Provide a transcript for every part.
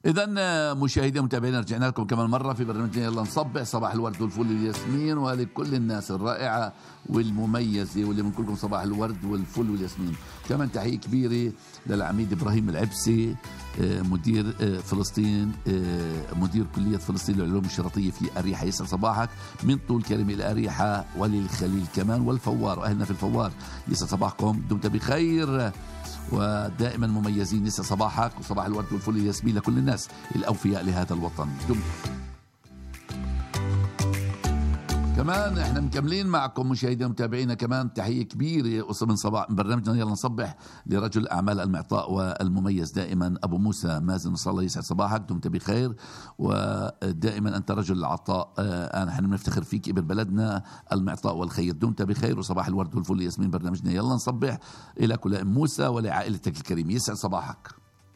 إذا مشاهدينا ومتابعينا، رجعنا لكم كمان مرة في برنامجنا يلا نصبح. صباح الورد والفل والياسمين ولكل الناس الرائعة والمميزة واللي بنقول لكم صباح الورد والفل والياسمين. كمان تحية كبيرة للعميد إبراهيم العبسي مدير فلسطين، مدير كلية فلسطين للعلوم الشرطية في أريحة. يسعد صباحك من طول كرم إلى أريحة وللخليل كمان والفوار وأهلنا في الفوار. يسعد صباحكم، دمت بخير ودائما مميزين. يسعد صباحك وصباح الورد والفل والياسمين لكل الناس الأوفياء لهذا الوطن. كمان احنا مكملين معكم مشاهدينا ومتابعينا. كمان تحية كبيرة من صباح برنامجنا يلا نصبح لرجل الأعمال المعطاء والمميز دائما أبو موسى مازن نصر الله. يسعد صباحك، دمت بخير ودائما أنت رجل العطاء. نحن بنفتخر فيك ابن بلدنا المعطاء والخير. دمت بخير وصباح الورد والفل ياسمين. برنامجنا يلا نصبح إلى ولأم موسى ولعائلتك الكريم. يسعد صباحك.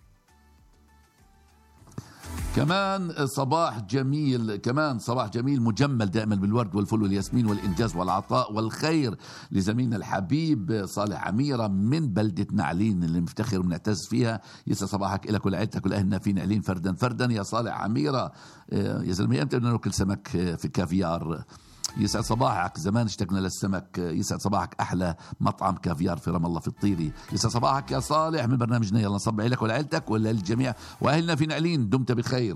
كمان صباح جميل، كمان صباح جميل مجمل دائما بالورد والفل والياسمين والإنجاز والعطاء والخير لزميلنا الحبيب صالح عميرة من بلدة نعلين اللي مفتخر ونعتز فيها. يسعد صباحك إلك ولعيلتك ولأهلنا في نعلين فردا فردا يا صالح عميرة. يا زلمة أنت بدنا ناكل سمك في الكافيار. يسعد صباحك، زمان اشتقنا للسمك. يسعد صباحك، أحلى مطعم كافيار في رام الله في الطيري. يسعد صباحك يا صالح من برنامجنا يلا نصبح لك ولعيلتك وللجميع وأهلنا في نعلين. دمت بخير.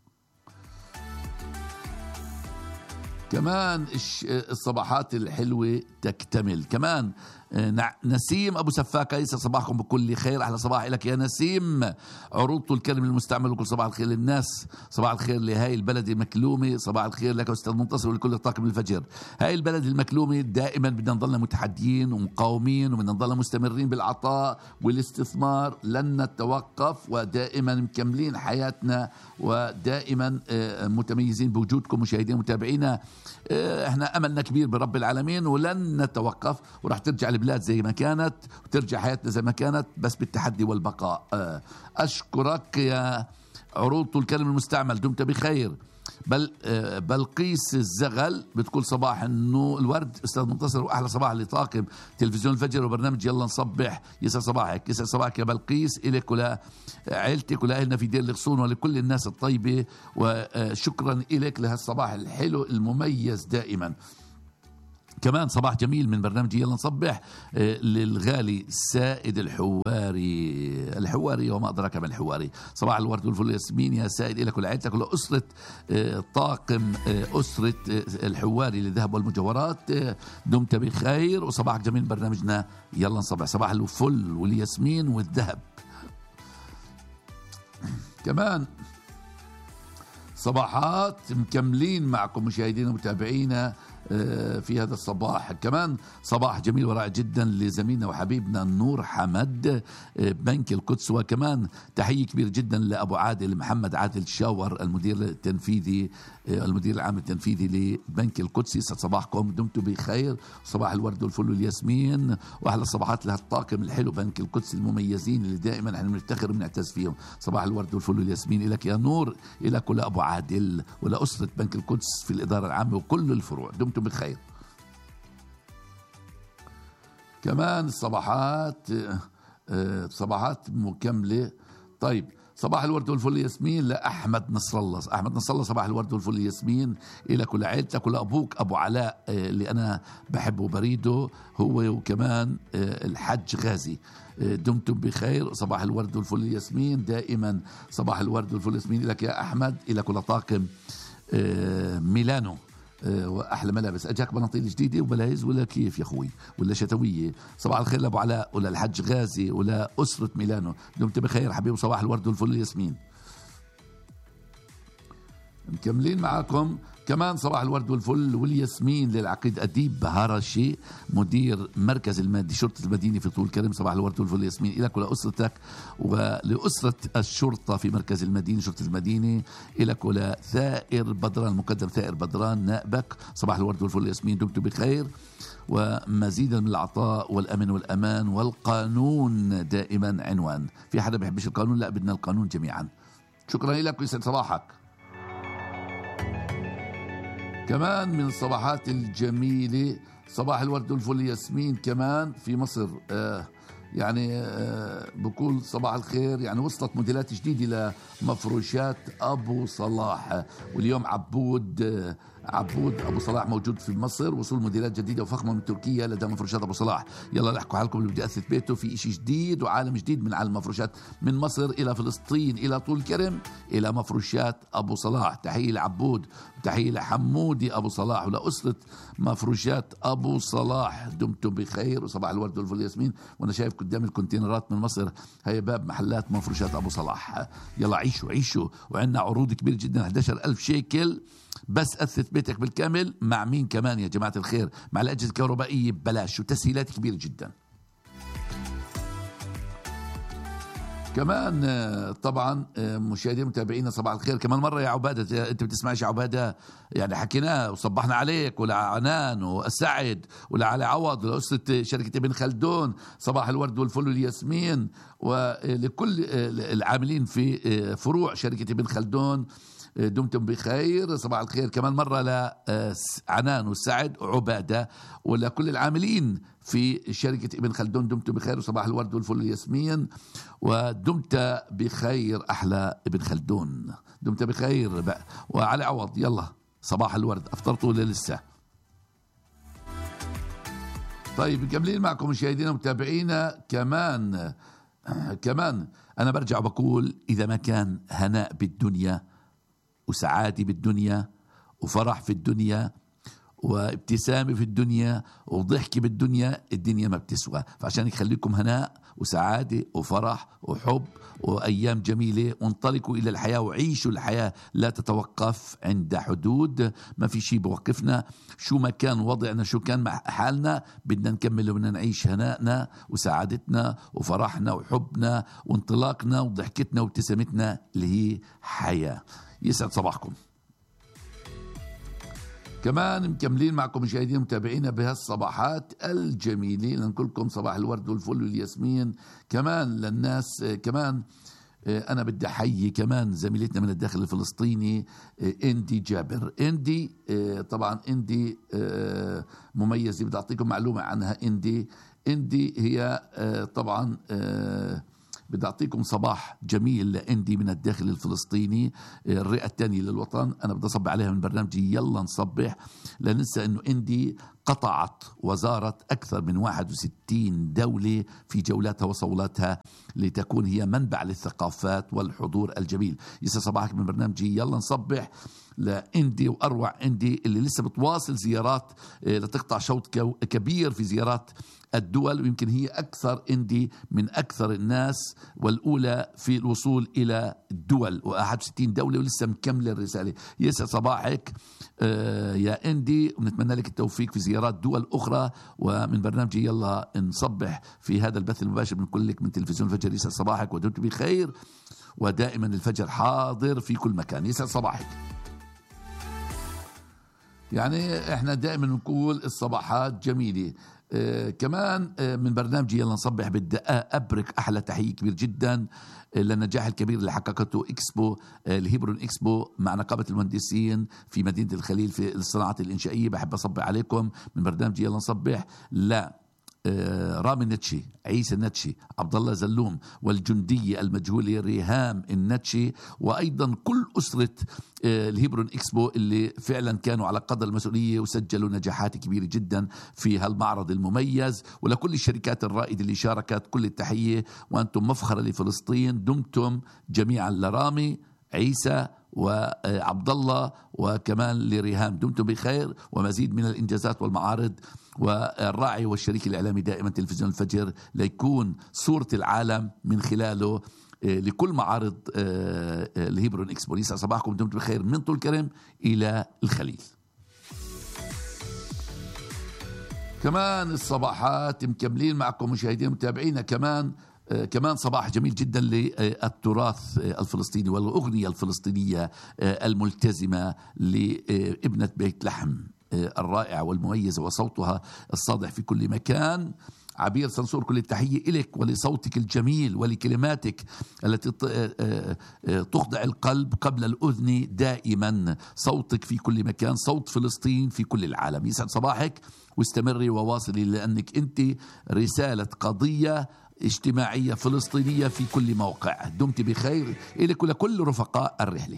كمان الصباحات الحلوة تكتمل. كمان نسيم أبو سفاكة. يسعد صباحكم بكل خير، أحلى صباح لك يا نسيم. عروض الكلم المستعمل وكل صباح الخير للناس. صباح الخير لهاي البلد المكلومة. صباح الخير لك أستاذ منتصر ولكل طاقم الفجر. هاي البلد المكلومة دائما بدنا نضلنا متحدين ومقاومين وبدنا نضلنا مستمرين بالعطاء والاستثمار، لن نتوقف ودائما مكملين حياتنا ودائما متميزين بوجودكم مشاهدين ومتابعينا. احنا أملنا كبير برب العالمين ولن نتوقف، ورح ترجع البلاد زي ما كانت وترجع حياتنا زي ما كانت بس بالتحدي والبقاء. أشكرك يا عروض الكلم المستعمل، دمت بخير. بلقيس الزغل بتقول صباح انه الورد استاذ منتصر واحلى صباح لطاقم تلفزيون الفجر وبرنامج يلا نصبح. يسعد صباحك، يسعد صباحك يا بلقيس، الك ولعائلتك ولأهلنا في دير الغصون ولكل الناس الطيبه، وشكرا الك لهالصباح الحلو المميز دائما. كمان صباح جميل من برنامج يلا نصبح للغالي سائد الحواري وما أدراك ما الحواري. صباح الورد والفل ياسمين يا سائد إلك ولعائلتك ولأسرة طاقم أسرة الحواري للذهب والمجوهرات. دمت بخير وصباحك جميل. برنامجنا يلا نصبح صباح الفل والياسمين والذهب. كمان صباحات مكملين معكم مشاهدينا ومتابعينا في هذا الصباح. كمان صباح جميل ورائع جدا لزميلنا وحبيبنا نور حمد بنك القدس. وكمان تحية كبيرة جدا لأبو عادل محمد عادل شاور المدير التنفيذي المدير العام التنفيذي لبنك القدس. يسعد صباحكم، دمتم بخير. صباح الورد والفل والياسمين واحلى الصباحات لهالطاقم الحلو بنك القدس المميزين اللي دائما احنا بنفتخر وبنعتز فيهم. صباح الورد والفل والياسمين لك يا نور، لك ولأبو عادل ولأسرة بنك القدس في الإدارة العامة وكل الفروع. دمتم بخير. كمان صباحات مكملة. طيب صباح الورد والفل ياسمين لأحمد نصر الله. أحمد نصر الله صباح الورد والفل ياسمين إلك ولعائلتك ولأبوك أبو علاء اللي أنا بحبه بريده هو وكمان الحج غازي. دمتم بخير. صباح الورد والفل ياسمين دائما. صباح الورد والفل ياسمين لك يا أحمد، إلك ولطاقم ميلانو واحلى ملابس. اجاك بناطيل جديده وبلايز ولا كيف يا اخوي ولا شتويه؟ صباح الخير لابو علاء ولا الحج غازي ولا اسره ميلانو. دمت بخير حبيبي. صباح الورد والفل ياسمين. مكملين معاكم. كمان صباح الورد والفل والياسمين للعقيد أديب بهارشي مدير مركز المادي شرطة المدينة في طول كرم. صباح الورد والفل ياسمين لك ولأسرتك ولأسرة الشرطة في مركز المدينة شرطة المدينة. لك ولثائر بدران المقدم ثائر بدران نائبك. صباح الورد والفل ياسمين، دمتم بخير ومزيدا من العطاء والأمن والأمان والقانون دائما عنوان. في حدا بيحبش القانون؟ لا، بدنا القانون جميعا. شكرا لك ويسعد صباحك. كمان من الصباحات الجميلة صباح الورد والفل ياسمين كمان في مصر. يعني بقول صباح الخير. يعني وصلت موديلات جديدة لمفروشات أبو صلاح، واليوم عبود أبو صلاح موجود في مصر. وصول موديلات جديدة وفخمة من تركيا لدى مفروشات أبو صلاح. يلا نحكوا حالكم اللي بدي أثبت بيته في إشي جديد وعالم جديد من عالم المفروشات، من مصر إلى فلسطين إلى طول كرم إلى مفروشات أبو صلاح. تحية لعبود، تحية لحمودي أبو صلاح ولأسرة مفروشات أبو صلاح. دمتم بخير وصباح الورد والفل ياسمين. وأنا شايف قدام الكونتينرات من مصر هي باب محلات مفروشات أبو صلاح. يلا عيشوا. وعندنا عروض كبيرة جدا، 11,000 شيكل بس أثث بيتك بالكامل. مع مين كمان يا جماعة الخير؟ مع الأجهزة الكهربائية ببلاش وتسهيلات كبيرة جدا. كمان طبعا مشاهدين متابعينا صباح الخير كمان مرة يا عبادة. انت بتسمعش يا عبادة؟ يعني حكيناه وصبحنا عليك ولعنان والسعد ولعلي عوض ولأسرة شركة ابن خلدون. صباح الورد والفل والياسمين ولكل العاملين في فروع شركة ابن خلدون. دمتم بخير. صباح الخير كمان مرة لعنان والسعد وعبادة ولكل العاملين في شركة ابن خلدون. دمتم بخير وصباح الورد والفل والياسمين. ودمت بخير أحلى ابن خلدون، دمت بخير بقى. وعلي عوض يلا صباح الورد، أفطرتوا ولا لسه؟ طيب مكملين معكم مشاهدينا ومتابعينا. كمان أنا برجع بقول إذا ما كان هناء بالدنيا وسعادة بالدنيا وفرح في الدنيا وابتسامة في الدنيا وضحكة بالدنيا، الدنيا ما بتسوى. فعشان يخليكم هناء وسعادة وفرح وحب وأيام جميلة، وانطلقوا إلى الحياة وعيشوا الحياة. لا تتوقف عند حدود، ما في شيء بوقفنا. شو ما كان وضعنا، شو كان حالنا، بدنا نكمل وبدنا نعيش هنائنا وسعادتنا وفرحنا وحبنا وانطلاقنا وضحكتنا وابتسامتنا اللي هي حياة. يسعد صباحكم. كمان مكملين معكم مشاهدين متابعينا بهالصباحات الجميلة. لنقول لكم صباح الورد والفل والياسمين. كمان للناس كمان أنا بدي أحيي كمان زميلتنا من الداخل الفلسطيني إندي جابر. إندي طبعا إندي مميزة، بدي أعطيكم معلومة عنها. إندي هي طبعا بدي أعطيكم صباح جميل لإندي من الداخل الفلسطيني، الرئة الثانية للوطن. أنا بدي أصبح عليها من برنامجي يلا نصبح. لا ننسى أنه إندي قطعت وزارت أكثر من 61 دولة في جولاتها وصولاتها لتكون هي منبع للثقافات والحضور الجميل. يسعد صباحك من برنامجي يلا نصبح لإندي وأروع إندي اللي لسه بتواصل زيارات لتقطع شوط كبير في زيارات الدول، ويمكن هي أكثر إندي من أكثر الناس والأولى في الوصول إلى الدول، 61 دولة ولسه مكملة الرسالة. يسعد صباحك يا إندي، ونتمنى لك التوفيق في زيارات دول أخرى. ومن برنامجي يلا نصبح في هذا البث المباشر بنقول لك من تلفزيون الفجر يسعد صباحك ودمت بخير، ودائما الفجر حاضر في كل مكان. يسعد صباحك. يعني احنا دائما نقول الصباحات جميلة. كمان من برنامجي يلا نصبح بدي أبرك أحلى تحية كبير جدا للنجاح الكبير اللي حققته إكسبو الهيبرون إكسبو مع نقابة المهندسين في مدينة الخليل في الصناعات الإنشائية. بحب أصبح عليكم من برنامجي يلا نصبح رامي النتشي، عيسى النتشي، عبد الله زلوم، والجندية المجهولة ريهام النتشي، وأيضا كل أسرة الهيبرون إكسبو اللي فعلا كانوا على قدر المسؤولية وسجلوا نجاحات كبيرة جدا في هالمعرض المميز. ولكل الشركات الرائدة اللي شاركت كل التحية، وأنتم مفخرة لفلسطين. دمتم جميعا لرامي، عيسى وعبد الله وكمان لريهام، دمتم بخير ومزيد من الإنجازات والمعارض. والراعي والشريك الإعلامي دائما تلفزيون الفجر ليكون صورة العالم من خلاله لكل معارض الهيبرون إكسبو. يسعد صباحكم، دمتم بخير من طول كرم إلى الخليل. كمان الصباحات مكملين معكم مشاهدين متابعينا. كمان صباح جميل جدا للتراث الفلسطيني والأغنية الفلسطينية الملتزمة لابنة بيت لحم الرائعة والمميزة وصوتها الصادح في كل مكان. عبير سنصور، كل التحية إليك ولصوتك الجميل ولكلماتك التي تخضع القلب قبل الأذن دائما. صوتك في كل مكان، صوت فلسطين في كل العالم. يسعد صباحك واستمري وواصلي، لأنك أنت رسالة قضية اجتماعية فلسطينية في كل موقع. دمت بخير إليك ولكل رفقاء الرحلة.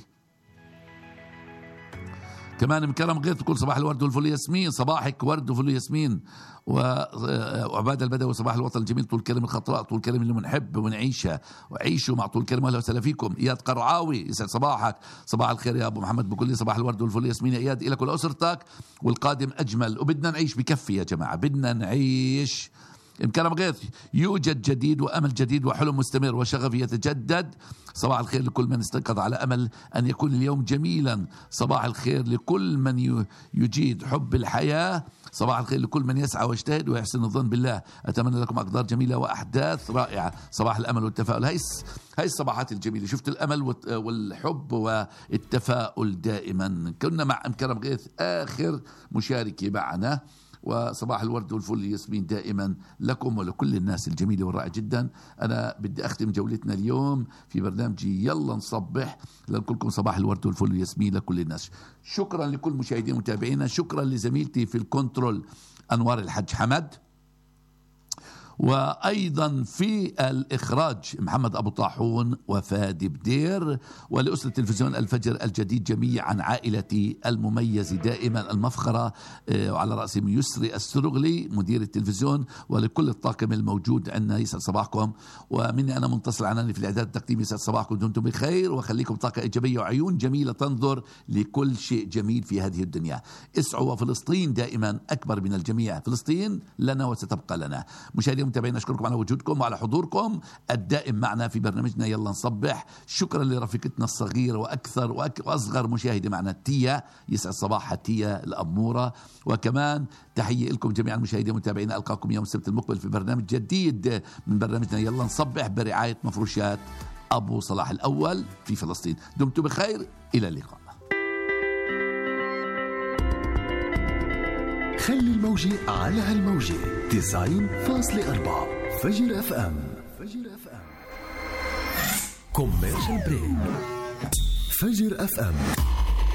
كمان مكرم غير تقول صباح الورد والفل ياسمين. صباحك ورد وفل ياسمين. وعباد البدوي صباح الوطن الجميل طول كلمة الخضراء طول كلمة اللي بنحب ونعيشها وعيشوا مع طول كلمة. أهلا وسهلا فيكم. إياد قرعاوي يسعد صباحك. صباح الخير يا أبو محمد بقول لي صباح الورد والفل ياسمين يا إياد إلك ولأسرتك والقادم أجمل. وبدنا نعيش بكفي يا جماعة بدنا نعيش. مكرم غيث يوجد جديد وأمل جديد وحلم مستمر وشغف يتجدد. صباح الخير لكل من استيقظ على أمل أن يكون اليوم جميلا. صباح الخير لكل من يجيد حب الحياة. صباح الخير لكل من يسعى ويجتهد ويحسن الظن بالله. أتمنى لكم أقدار جميلة وأحداث رائعة. صباح الأمل والتفاؤل. هاي الصباحات الجميلة. شفت الأمل والحب والتفاؤل دائما. كنا مع مكرم غيث آخر مشاركة معنا. وصباح الورد والفل ياسمين دائما لكم ولكل الناس الجميلة والرائعة جدا. أنا بدي أختم جولتنا اليوم في برنامجي يلا نصبح لكلكم صباح الورد والفل ياسمين لكل الناس. شكرا لكل مشاهدين ومتابعينا. شكرا لزميلتي في الكنترول أنوار الحج حمد. وأيضا في الإخراج محمد أبو طاحون وفادي بدير. ولأسرة تلفزيون الفجر الجديد جميعا عائلتي المميزة دائما المفخرة وعلى رأسهم يسري السرغلي مدير التلفزيون ولكل الطاقم الموجود عندنا يسعد صباحكم. ومني أنا منتصر عناني في الإعداد التقديم. يسعد صباحكم دمتم بخير وخليكم طاقة إيجابية وعيون جميلة تنظر لكل شيء جميل في هذه الدنيا. اسعوا وفلسطين دائما أكبر من الجميع. فلسطين لنا وستبقى لنا. مشاهدين متابعين أشكركم على وجودكم وعلى حضوركم الدائم معنا في برنامجنا يلا نصبح. شكرا لرفيقتنا الصغيرة وأكثر وأصغر مشاهدة معنا تيا يسعد صباحها تيا الأمورة. وكمان تحية لكم جميع المشاهدين والمتابعين. ألقاكم يوم السبت المقبل في برنامج جديد من برنامجنا يلا نصبح برعاية مفروشات أبو صلاح الأول في فلسطين. دمتم بخير إلى اللقاء. خلي الموجة على هالموجة 90.4 فجر اف ام. كوميرشال بريك. فجر اف ام